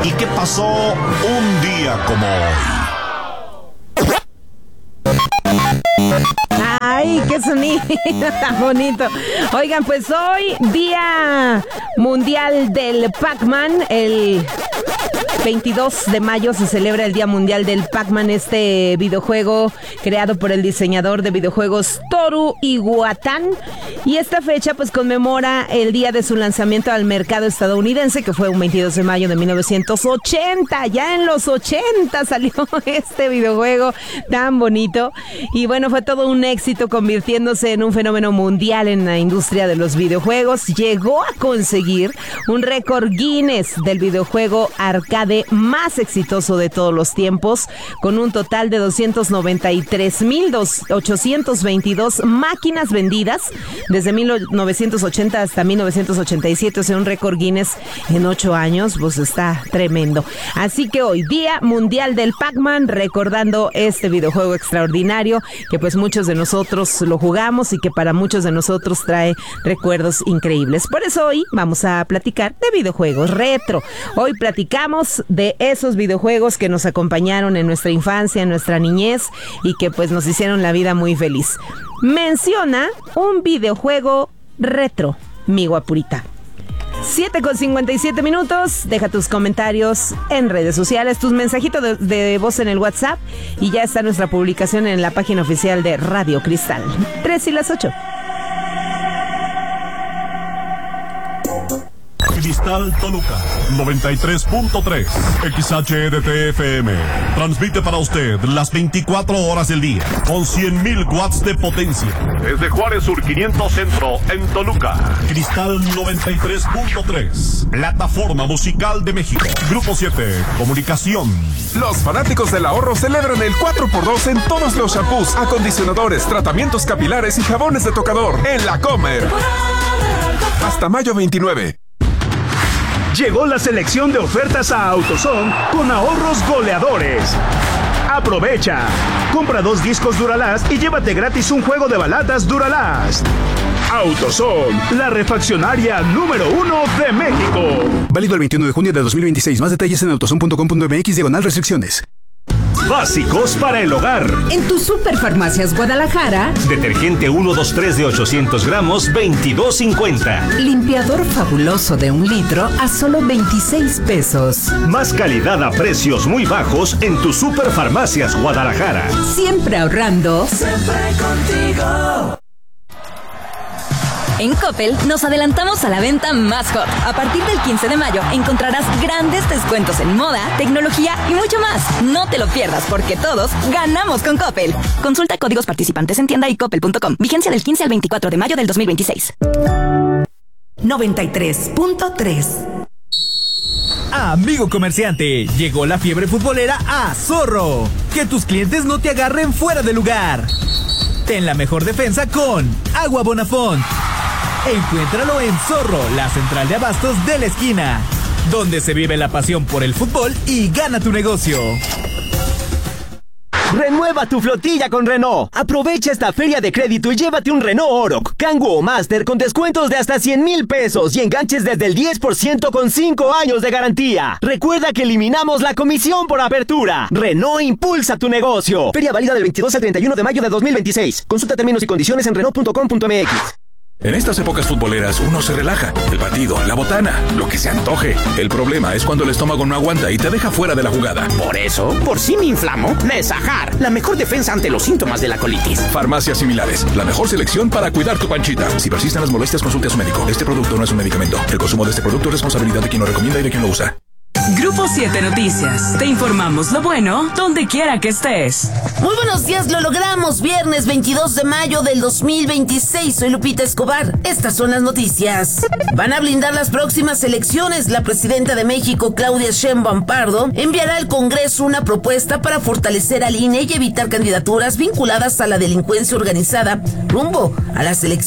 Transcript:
¿Y qué pasó un día como hoy? ¡Ay, qué sonido tan bonito! Oigan, pues hoy, Día Mundial del Pac-Man, el 22 de mayo se celebra el Día Mundial del Pac-Man, este videojuego creado por el diseñador de videojuegos Toru Iwatani. Y esta fecha pues conmemora el día de su lanzamiento al mercado estadounidense, que fue un 22 de mayo de 1980. Ya en los 80 salió este videojuego tan bonito. Y bueno, fue todo un éxito, convirtiéndose en un fenómeno mundial en la industria de los videojuegos. Llegó a conseguir un récord Guinness del videojuego arcade más exitoso de todos los tiempos, con un total de 293,822 máquinas vendidas desde 1980 hasta 1987, o sea, un récord Guinness en 8 años, pues está tremendo. Así que hoy, Día Mundial del Pac-Man, recordando este videojuego extraordinario que pues muchos de nosotros lo jugamos y que para muchos de nosotros trae recuerdos increíbles. Por eso hoy vamos a platicar de videojuegos retro. Hoy platicamos de esos videojuegos que nos acompañaron en nuestra infancia, en nuestra niñez y que pues nos hicieron la vida muy feliz. Menciona un videojuego retro, mi guapurita. 7:57. Deja tus comentarios en redes sociales, tus mensajitos de voz en el WhatsApp y ya está nuestra publicación en la página oficial de Radio Cristal. 3:08. Cristal Toluca 93.3 XHEDT-FM. Transmite para usted las 24 horas del día con 100,000 watts de potencia. Desde Juárez Sur 500 Centro en Toluca. Cristal 93.3. Plataforma Musical de México. Grupo 7. Comunicación. Los fanáticos del ahorro celebran el 4x2 en todos los shampoos, acondicionadores, tratamientos capilares y jabones de tocador en La Comer. Hasta mayo 29. Llegó la selección de ofertas a AutoZone con ahorros goleadores. Aprovecha. Compra 2 discos Duralast y llévate gratis un juego de baladas Duralast. AutoZone, la refaccionaria número 1 de México. Válido el 21 de junio de 2026. Más detalles en autozone.com.mx/restricciones. Básicos para el hogar. En tu Superfarmacias Guadalajara. Detergente 123 de 800 gramos, $22.50. Limpiador fabuloso de 1 litro a solo $26. Más calidad a precios muy bajos en tu Superfarmacias Guadalajara. Siempre ahorrando. Siempre contigo. En Coppel nos adelantamos a la venta más hot. A partir del 15 de mayo encontrarás grandes descuentos en moda, tecnología y mucho más. No te lo pierdas porque todos ganamos con Coppel. Consulta códigos participantes en tienda y coppel.com. Vigencia del 15 al 24 de mayo del 2026. 93.3. Amigo comerciante, llegó la fiebre futbolera a Zorro. Que tus clientes no te agarren fuera de lugar. Ten la mejor defensa con Agua Bonafont. Encuéntralo en Zorro, la central de abastos de la esquina, donde se vive la pasión por el fútbol y gana tu negocio. Renueva tu flotilla con Renault. Aprovecha esta feria de crédito y llévate un Renault Oroch, Kangoo o Master con descuentos de hasta 100,000 pesos y enganches desde el 10% con 5 años de garantía. Recuerda que eliminamos la comisión por apertura. Renault impulsa tu negocio. Feria válida del 22 al 31 de mayo de 2026. Consulta términos y condiciones en Renault.com.mx. En estas épocas futboleras uno se relaja. El partido, la botana, lo que se antoje. El problema es cuando el estómago no aguanta y te deja fuera de la jugada. Por eso, por si me inflamo, Nesajar, la mejor defensa ante los síntomas de la colitis. Farmacias similares, la mejor selección para cuidar tu panchita. Si persisten las molestias, consulte a su médico. Este producto no es un medicamento. El consumo de este producto es responsabilidad de quien lo recomienda y de quien lo usa. Grupo 7 Noticias. Te informamos lo bueno donde quiera que estés. Muy buenos días, lo logramos. Viernes 22 de mayo del 2026. Soy Lupita Escobar. Estas son las noticias. Van a blindar las próximas elecciones. La presidenta de México, Claudia Sheinbaum Pardo, enviará al Congreso una propuesta para fortalecer al INE y evitar candidaturas vinculadas a la delincuencia organizada rumbo a las elecciones